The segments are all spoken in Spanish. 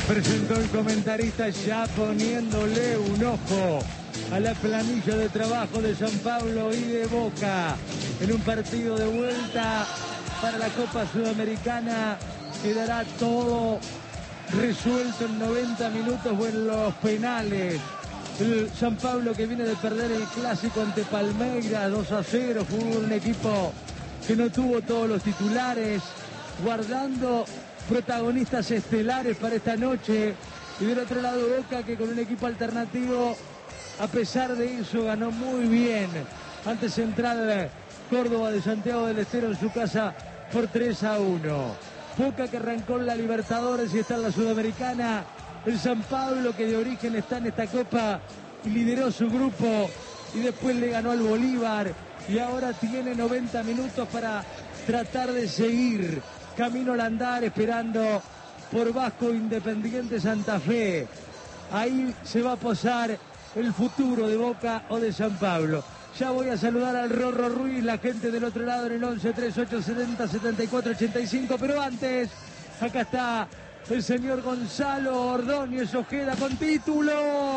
Presentó el comentarista ya poniéndole un ojo a la planilla de trabajo de San Pablo y de Boca en un partido de vuelta para la Copa Sudamericana. Quedará todo resuelto en 90 minutos o en los penales. El San Pablo, que viene de perder el clásico ante Palmeiras 2-0, fue un equipo que no tuvo todos los titulares, guardando protagonistas estelares para esta noche. Y del otro lado Boca, que con un equipo alternativo, a pesar de eso, ganó muy bien ante Central Córdoba de Santiago del Estero en su casa por 3-1. Boca, que arrancó en la Libertadores y está en la Sudamericana. El San Pablo, que de origen está en esta Copa y lideró su grupo y después le ganó al Bolívar y ahora tiene 90 minutos para tratar de seguir camino al andar, esperando por Vasco Independiente Santa Fe. Ahí se va a posar el futuro de Boca o de San Pablo. Ya voy a saludar al Rorro Ruiz, la gente del otro lado en el 11 38 70 74 85, pero antes, acá está el señor Gonzalo Ordóñez Ojeda con títulos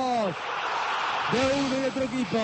de uno y de otro equipo.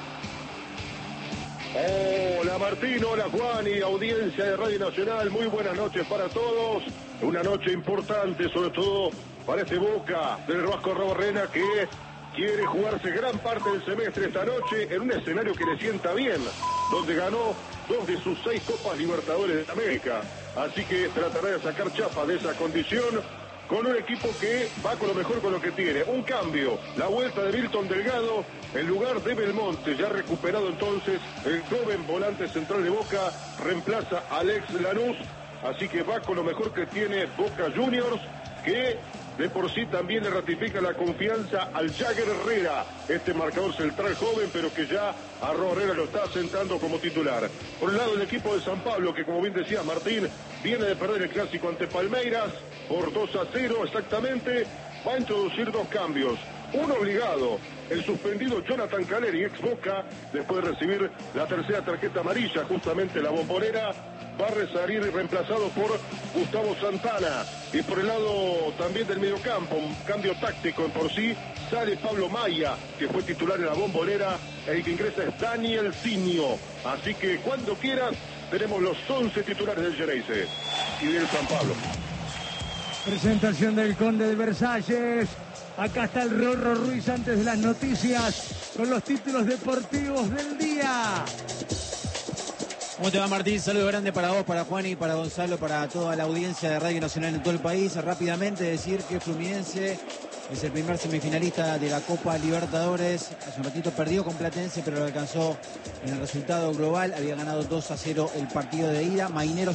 Hola Martín, hola Juan y audiencia de Radio Nacional, muy buenas noches para todos. Una noche importante, sobre todo para este Boca del Vasco Arrobarrena, que quiere jugarse gran parte del semestre esta noche en un escenario que le sienta bien, donde ganó 2 de sus 6 Copas Libertadores de América. Así que tratará de sacar chapa de esa condición con un equipo que va con lo mejor con lo que tiene. Un cambio, la vuelta de Milton Delgado en lugar de Belmonte, ya recuperado entonces el joven volante central de Boca, reemplaza a Alex Lanús, así que va con lo mejor que tiene Boca Juniors, que de por sí también le ratifica la confianza al Jagger Herrera, este marcador central joven, pero que ya Arro Herrera lo está sentando como titular. Por un lado el equipo de San Pablo, que como bien decía Martín, viene de perder el clásico ante Palmeiras por 2-0 exactamente, va a introducir 2 cambios. Uno obligado, el suspendido Jonathan Caleri, ex Boca, después de recibir la tercera tarjeta amarilla, justamente la Bombonera, va a salir reemplazado por Gustavo Santana. Y por el lado también del mediocampo, un cambio táctico en por sí, sale Pablo Maya, que fue titular en la Bombonera, el que ingresa es Daniel Cinio. Así que cuando quieras, tenemos los 11 titulares del Geneise y del San Pablo. Presentación del Conde de Versalles. Acá está el Rorro Ruiz antes de las noticias con los títulos deportivos del día. ¿Cómo te va, Martín? Saludo grande para vos, para Juan y para Gonzalo, para toda la audiencia de Radio Nacional en todo el país. Rápidamente decir que Fluminense es el primer semifinalista de la Copa Libertadores. Hace un ratito perdió con Platense, pero lo alcanzó en el resultado global. Había ganado 2-0 el partido de ida. Maineros